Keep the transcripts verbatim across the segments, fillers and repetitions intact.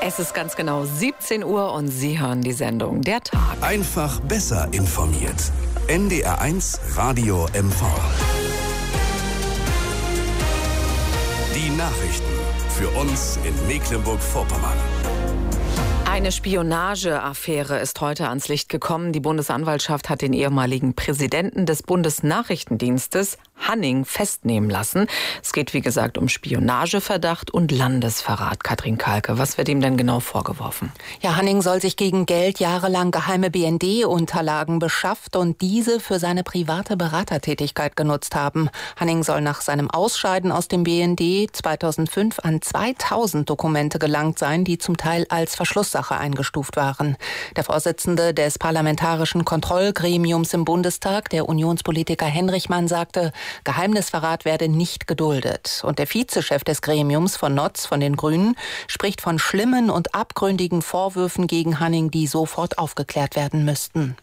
Es ist ganz genau siebzehn Uhr und Sie hören die Sendung Der Tag. Einfach besser informiert. N D R eins Radio M V. Die Nachrichten für uns in Mecklenburg-Vorpommern. Eine Spionageaffäre ist heute ans Licht gekommen. Die Bundesanwaltschaft hat den ehemaligen Präsidenten des Bundesnachrichtendienstes, Hanning, festnehmen lassen. Es geht, wie gesagt, um Spionageverdacht und Landesverrat. Katrin Kalke, was wird ihm denn genau vorgeworfen? Ja, Hanning soll sich gegen Geld jahrelang geheime B N D-Unterlagen beschafft und diese für seine private Beratertätigkeit genutzt haben. Hanning soll nach seinem Ausscheiden aus dem B N D zweitausendfünf an zweitausend Dokumente gelangt sein, die zum Teil als Verschlusssache eingestuft waren. Der Vorsitzende des Parlamentarischen Kontrollgremiums im Bundestag, der Unionspolitiker Henrichmann, sagte, Geheimnisverrat werde nicht geduldet. Und der Vizechef des Gremiums von Notz von den Grünen spricht von schlimmen und abgründigen Vorwürfen gegen Hanning, die sofort aufgeklärt werden müssten.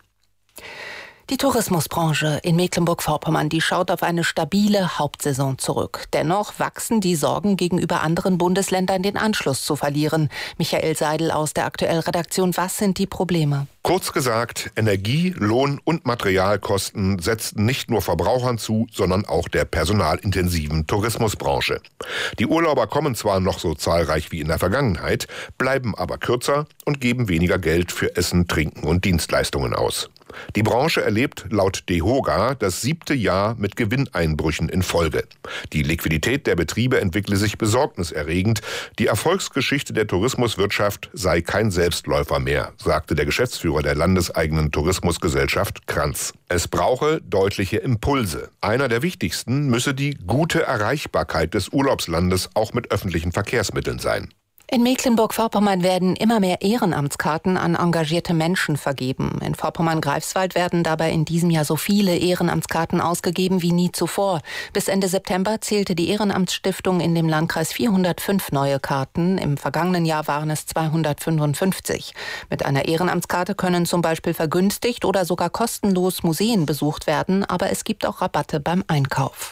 Die Tourismusbranche in Mecklenburg-Vorpommern, die schaut auf eine stabile Hauptsaison zurück. Dennoch wachsen die Sorgen gegenüber anderen Bundesländern, den Anschluss zu verlieren. Michael Seidel aus der Aktuell-Redaktion, was sind die Probleme? Kurz gesagt, Energie-, Lohn- und Materialkosten setzten nicht nur Verbrauchern zu, sondern auch der personalintensiven Tourismusbranche. Die Urlauber kommen zwar noch so zahlreich wie in der Vergangenheit, bleiben aber kürzer und geben weniger Geld für Essen, Trinken und Dienstleistungen aus. Die Branche erlebt laut DEHOGA das siebte Jahr mit Gewinneinbrüchen in Folge. Die Liquidität der Betriebe entwickle sich besorgniserregend. Die Erfolgsgeschichte der Tourismuswirtschaft sei kein Selbstläufer mehr, sagte der Geschäftsführer der landeseigenen Tourismusgesellschaft Kranz. Es brauche deutliche Impulse. Einer der wichtigsten müsse die gute Erreichbarkeit des Urlaubslandes auch mit öffentlichen Verkehrsmitteln sein. In Mecklenburg-Vorpommern werden immer mehr Ehrenamtskarten an engagierte Menschen vergeben. In Vorpommern-Greifswald werden dabei in diesem Jahr so viele Ehrenamtskarten ausgegeben wie nie zuvor. Bis Ende September zählte die Ehrenamtsstiftung in dem Landkreis vierhundertfünf neue Karten. Im vergangenen Jahr waren es zweihundertfünfundfünfzig. Mit einer Ehrenamtskarte können zum Beispiel vergünstigt oder sogar kostenlos Museen besucht werden, aber es gibt auch Rabatte beim Einkauf.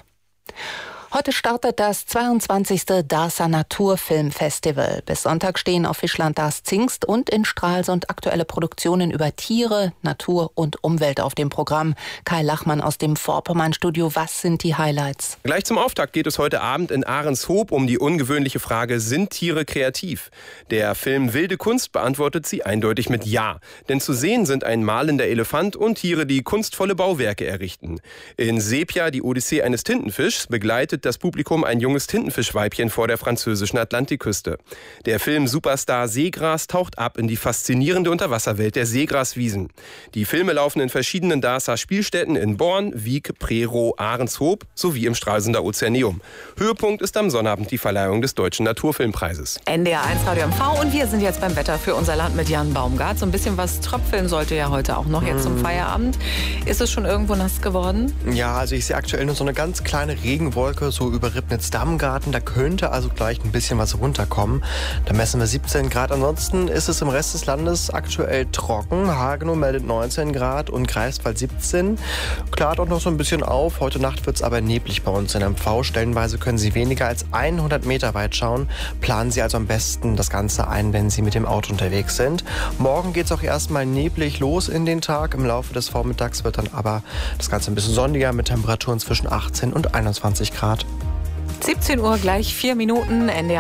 Heute startet das zweiundzwanzigste Darßer Naturfilmfestival. Bis Sonntag stehen auf Fischland Darß Zingst und in Stralsund aktuelle Produktionen über Tiere, Natur und Umwelt auf dem Programm. Kai Lachmann aus dem Vorpommern-Studio, was sind die Highlights? Gleich zum Auftakt geht es heute Abend in Ahrenshoop um die ungewöhnliche Frage, sind Tiere kreativ? Der Film Wilde Kunst beantwortet sie eindeutig mit Ja. Denn zu sehen sind ein malender Elefant und Tiere, die kunstvolle Bauwerke errichten. In Sepia, die Odyssee eines Tintenfischs, begleitet das Publikum ein junges Tintenfischweibchen vor der französischen Atlantikküste. Der Film Superstar Seegras taucht ab in die faszinierende Unterwasserwelt der Seegraswiesen. Die Filme laufen in verschiedenen Darßer Spielstätten in Born, Wiek, Prerow, Ahrenshoop sowie im Stralsunder Ozeaneum. Höhepunkt ist am Sonnabend die Verleihung des Deutschen Naturfilmpreises. N D R eins Radio M V und wir sind jetzt beim Wetter für unser Land mit Jan Baumgart. So ein bisschen was tröpfeln sollte ja heute auch noch jetzt zum Feierabend. Ist es schon irgendwo nass geworden? Ja, also ich sehe aktuell nur so eine ganz kleine Regenwolke so über Ribnitz-Dammgarten. Da könnte also gleich ein bisschen was runterkommen. Da messen wir siebzehn Grad. Ansonsten ist es im Rest des Landes aktuell trocken. Hagenow meldet neunzehn Grad und Greifswald siebzehn. Klart auch noch so ein bisschen auf. Heute Nacht wird es aber neblig bei uns in M V. Stellenweise können Sie weniger als hundert Meter weit schauen. Planen Sie also am besten das Ganze ein, wenn Sie mit dem Auto unterwegs sind. Morgen geht es auch erstmal neblig los in den Tag. Im Laufe des Vormittags wird dann aber das Ganze ein bisschen sonniger mit Temperaturen zwischen achtzehn und einundzwanzig Grad. siebzehn Uhr gleich vier Minuten. N D R